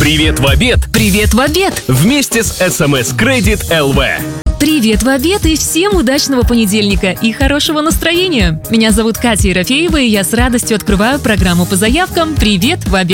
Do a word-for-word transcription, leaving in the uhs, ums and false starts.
Привет в обед! Привет в обед! Вместе с эс эм эс Credit эл ви. Привет в обед и всем удачного понедельника и хорошего настроения! Меня зовут Катя Ерофеева, и я с радостью открываю программу по заявкам «Привет в обед».